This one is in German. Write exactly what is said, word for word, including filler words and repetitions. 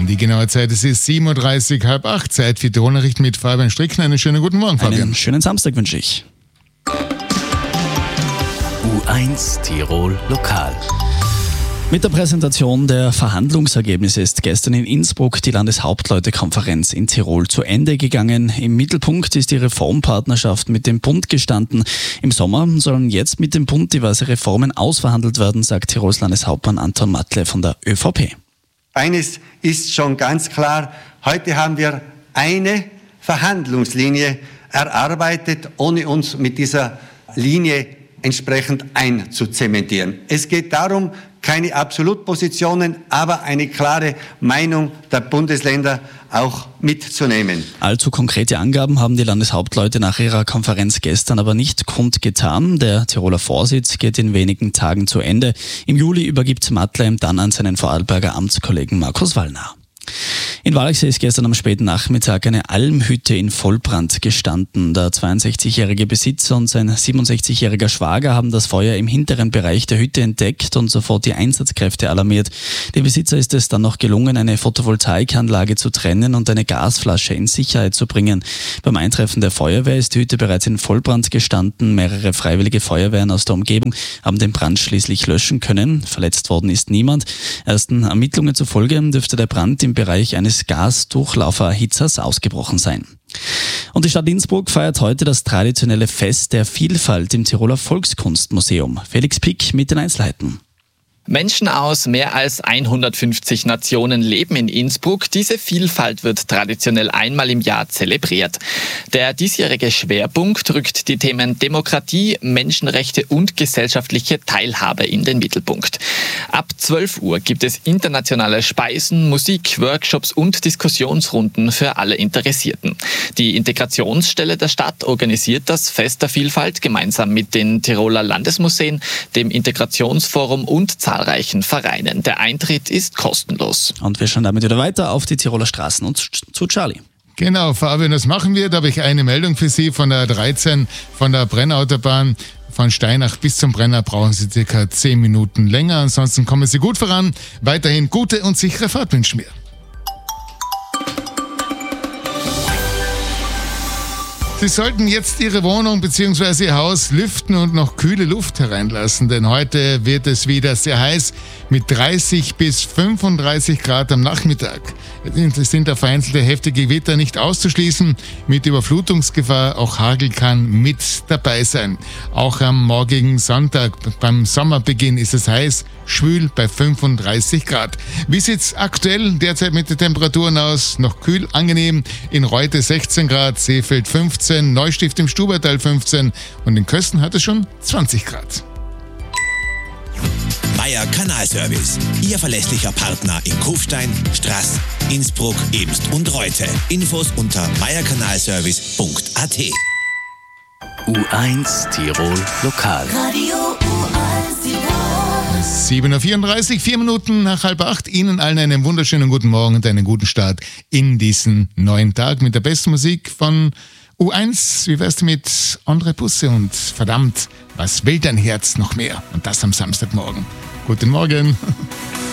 Nachrichten. Die genaue Zeit es ist sieben Uhr dreißig, halb acht. Zeit für Tirol-Nachrichten mit Fabian Strickner. Einen schönen guten Morgen, Fabian. Einen schönen Samstag wünsche ich. U eins Tirol Lokal. Mit der Präsentation der Verhandlungsergebnisse ist gestern in Innsbruck die Landeshauptleutekonferenz in Tirol zu Ende gegangen. Im Mittelpunkt ist die Reformpartnerschaft mit dem Bund gestanden. Im Sommer sollen jetzt mit dem Bund diverse Reformen ausverhandelt werden, sagt Tirols Landeshauptmann Anton Matle von der ÖVP. Eines ist schon ganz klar, heute haben wir eine Verhandlungslinie erarbeitet, ohne uns mit dieser Linie entsprechend einzuzementieren. Es geht darum, keine Absolutpositionen, aber eine klare Meinung der Bundesländer auch mitzunehmen. Allzu konkrete Angaben haben die Landeshauptleute nach ihrer Konferenz gestern aber nicht kundgetan. Der Tiroler Vorsitz geht in wenigen Tagen zu Ende. Im Juli übergibt Matle ihm dann an seinen Vorarlberger Amtskollegen Markus Wallner. In Walachsee ist gestern am späten Nachmittag eine Almhütte in Vollbrand gestanden. Der zweiundsechzigjährige Besitzer und sein siebenundsechzigjähriger Schwager haben das Feuer im hinteren Bereich der Hütte entdeckt und sofort die Einsatzkräfte alarmiert. Dem Besitzer ist es dann noch gelungen, eine Photovoltaikanlage zu trennen und eine Gasflasche in Sicherheit zu bringen. Beim Eintreffen der Feuerwehr ist die Hütte bereits in Vollbrand gestanden. Mehrere freiwillige Feuerwehren aus der Umgebung haben den Brand schließlich löschen können. Verletzt worden ist niemand. Ersten Ermittlungen zufolge dürfte der Brand im Bereich eines Gasdurchlauferhitzers ausgebrochen sein. Und die Stadt Innsbruck feiert heute das traditionelle Fest der Vielfalt im Tiroler Volkskunstmuseum. Felix Pick mit den Einzelheiten. Menschen aus mehr als hundertfünfzig Nationen leben in Innsbruck. Diese Vielfalt wird traditionell einmal im Jahr zelebriert. Der diesjährige Schwerpunkt rückt die Themen Demokratie, Menschenrechte und gesellschaftliche Teilhabe in den Mittelpunkt. Ab zwölf Uhr gibt es internationale Speisen, Musik, Workshops und Diskussionsrunden für alle Interessierten. Die Integrationsstelle der Stadt organisiert das Fest der Vielfalt gemeinsam mit den Tiroler Landesmuseen, dem Integrationsforum und zahlreichen Vereinen. Der Eintritt ist kostenlos. Und wir schauen damit wieder weiter auf die Tiroler Straßen und zu Charlie. Genau, Fabian, das machen wir. Da habe ich eine Meldung für Sie von der dreizehn, von der Brennautobahn. Von Steinach bis zum Brenner brauchen Sie circa zehn Minuten länger. Ansonsten kommen Sie gut voran. Weiterhin gute und sichere Fahrt wünschen wir. Sie sollten jetzt Ihre Wohnung bzw. Ihr Haus lüften und noch kühle Luft hereinlassen, denn heute wird es wieder sehr heiß mit dreißig bis fünfunddreißig Grad am Nachmittag. Es sind da vereinzelte heftige Gewitter nicht auszuschließen, mit Überflutungsgefahr, auch Hagel kann mit dabei sein. Auch am morgigen Sonntag beim Sommerbeginn ist es heiß, schwül bei fünfunddreißig Grad. Wie sieht's aktuell derzeit mit den Temperaturen aus? Noch kühl, angenehm. In Reute sechzehn Grad, Seefeld fünfzehn, Neustift im Stubertal fünfzehn und in Kösten hat es schon zwanzig Grad. Meier Kanalservice, Ihr verlässlicher Partner in Kufstein, Straß, Innsbruck, Ebst und Reute. Infos unter meierkanalservice punkt a t. U eins Tirol Lokal. Radio U eins Tirol. sieben Uhr vierunddreißig, vier Minuten nach halb acht. Ihnen allen einen wunderschönen guten Morgen und einen guten Start in diesen neuen Tag mit der besten Musik von U eins. Wie wär's mit André Busse und verdammt, was will dein Herz noch mehr? Und das am Samstagmorgen. Guten Morgen.